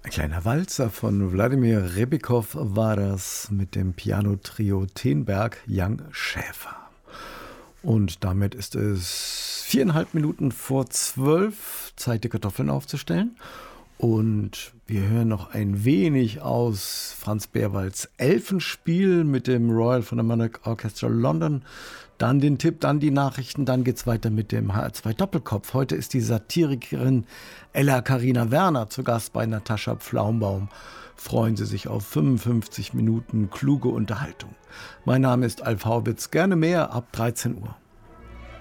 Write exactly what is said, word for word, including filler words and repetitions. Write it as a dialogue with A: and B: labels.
A: Ein kleiner Walzer von Wladimir Rebikow war das mit dem Piano-Trio Tenberg Young Schäfer. Und damit ist es viereinhalb Minuten vor zwölf, Zeit, die Kartoffeln aufzustellen. Und wir hören noch ein wenig aus Franz Berwalds Elfenspiel mit dem Royal Philharmonic Orchestra London. Dann den Tipp, dann die Nachrichten, dann geht's weiter mit dem H R zwei Doppelkopf. Heute ist die Satirikerin Ella Karina Werner zu Gast bei Natascha Pflaumbaum. Freuen Sie sich auf fünfundfünfzig Minuten kluge Unterhaltung. Mein Name ist Alf Haubitz, gerne mehr ab dreizehn Uhr.